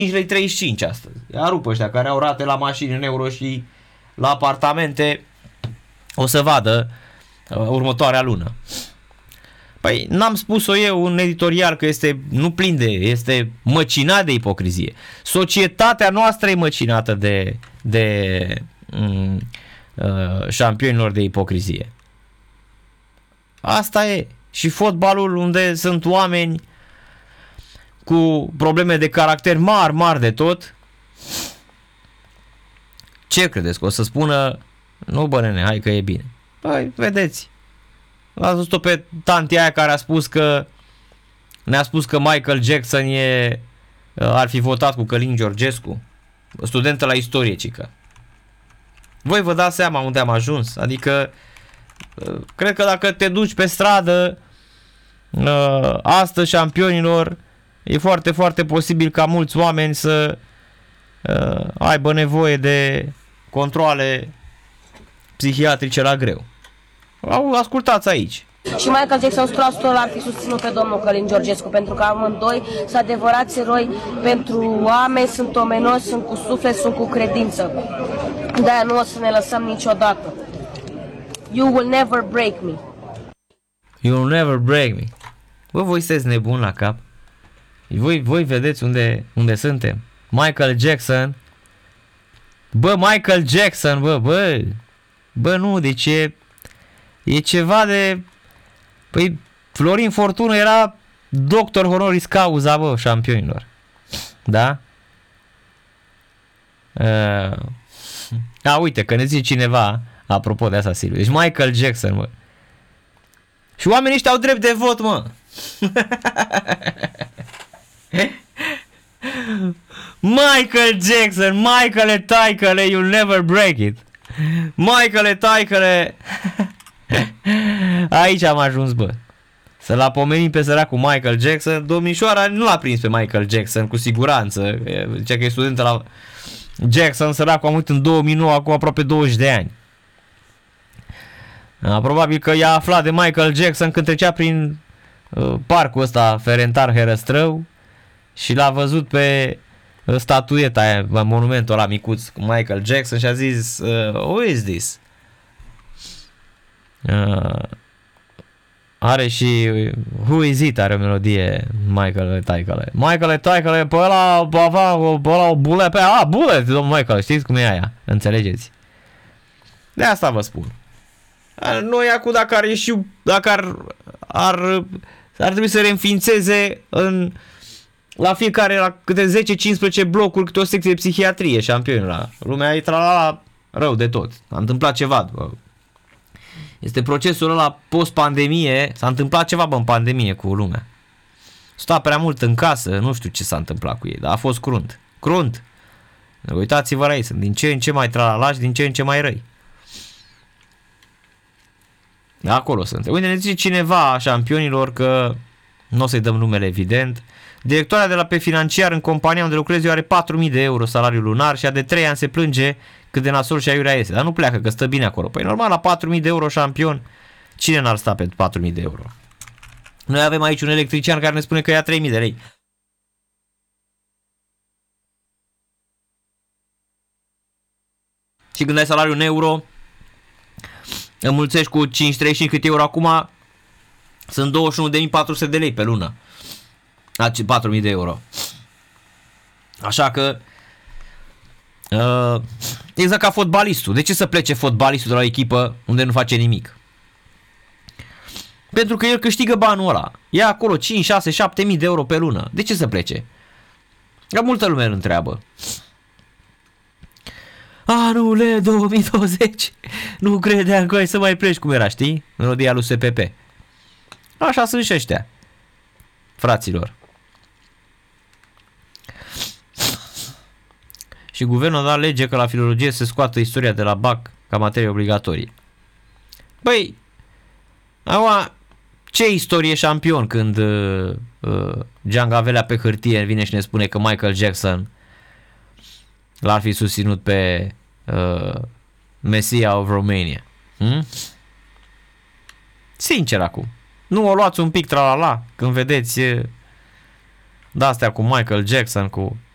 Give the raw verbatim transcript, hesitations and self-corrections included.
cinci lei treizeci și cinci astăzi. Ia rupă ăștia care au rate la mașini în euro și la apartamente, o să vadă uh, următoarea lună. Păi n-am spus-o eu în editorial că este, nu plin de, este măcinat de ipocrizie. Societatea noastră e măcinată de, de um, uh, șampionilor de ipocrizie. Asta e. Și fotbalul, unde sunt oameni cu probleme de caracter mari, mari de tot, ce credeți? Că o să spună, nu bă nene, hai că e bine. Păi, vedeți. Ați văzut-o pe tantia aia care a spus că ne-a spus că Michael Jackson e, ar fi votat cu Călin Georgescu, studentă la istorie, cică. Voi vă dați seama unde am ajuns? Adică cred că dacă te duci pe stradă astăzi, șampionilor, e foarte, foarte posibil ca mulți oameni să aibă nevoie de controale psihiatrice la greu. Ascultați aici. Și Michael Jackson o sută la sută l-ar fi susținut pe domnul Călin Georgescu, pentru că amândoi sunt adevărați eroi pentru oameni, sunt omenos, sunt cu suflet, sunt cu credință. De-aia nu o să ne lăsăm niciodată. You will never break me. You will never break me. Bă, voi sunteți nebuni la cap. Voi, voi vedeți unde, unde suntem. Michael Jackson. Bă, Michael Jackson, bă, bă. Bă, nu, deci e, e ceva de... Păi, Florin Fortună era doctor honoris causa, bă, șampionilor. Da? Uh... A, uite, că ne zice cineva, apropo de asta, Silviu. Deci Michael Jackson, mă. Și oamenii ăștia au drept de vot, mă. Michael Jackson, Michael taicăle, you'll never break it. Michael taicăle. Aici am ajuns, bă. Să-l apomenim pe săracul Michael Jackson. Domnișoara nu l-a prins pe Michael Jackson, cu siguranță. Zicea că e studentă la Jackson, săracul a murit în două mii nouă, acum aproape douăzeci de ani. Probabil că i-a aflat de Michael Jackson când trecea prin uh, parcul ăsta Ferentar Herăstrău și l-a văzut pe uh, statueta aia, monumentul ăla micuț cu Michael Jackson și a zis uh, who is this? Uh, are și Who is it? Are o melodie Michael Taicăle. Michael Taicăle, pe ăla avea pe ăla o bule pe aia. A, bule, domnul Michael, știți cum e aia? Înțelegeți? De asta vă spun. Noi acum dacă ar ieși, dacă ar, ar, ar trebui să reînființeze în, la fiecare, la câte zece cincisprezece blocuri, câte o secție de psihiatrie, șampionilor. Lumea e tralala rău de tot. S-a întâmplat ceva. Bă. Este procesul ăla post-pandemie, s-a întâmplat ceva, bă, în pandemie cu lumea. Sta prea mult în casă, nu știu ce s-a întâmplat cu ei, dar a fost crunt. Crunt. Uitați-vă la ei, sunt din ce în ce mai tralalași, din ce în ce mai răi. Acolo sunt. Uite, ne zice cineva a șampionilor că nu o să-i dăm numele, evident. Directoarea de la pe financiar în compania unde lucrez eu are patru mii de euro salariu lunar și a de trei ani se plânge cât de nasol și aiurea este. Dar nu pleacă, că stă bine acolo. Păi normal, la patru mii de euro șampion, cine n-ar sta pe patru mii de euro? Noi avem aici un electrician care ne spune că ia trei mii de lei. Și când ai salariul în euro, înmulțești cu cinci treizeci și cinci cât euro acum, sunt douăzeci și unu de mii patru sute de lei pe lună. patru mii de euro. Așa că uh, exact ca fotbalistul. De ce să plece fotbalistul de la o echipă unde nu face nimic? Pentru că el câștigă banul ăla. Ia acolo cinci, șase, șapte mii de euro pe lună. De ce să plece? Că multă lume îl întreabă. Anule două mii douăzeci. Nu credeam că ai să mai pleci, cum era, știi? Melodia lui S P P. Așa sunt și ăștia, fraților. Și guvernul a dat lege că la filologie se scoată istoria de la B A C ca materie obligatorie. Băi, acum, ce istorie șampion când uh, uh, Gian Gavelea pe hârtie vine și ne spune că Michael Jackson l-ar fi susținut pe uh, Messiah of Romania. Hmm? Sincer acum. Nu o luați un pic tralala când vedeți uh, de-astea cu Michael Jackson, cu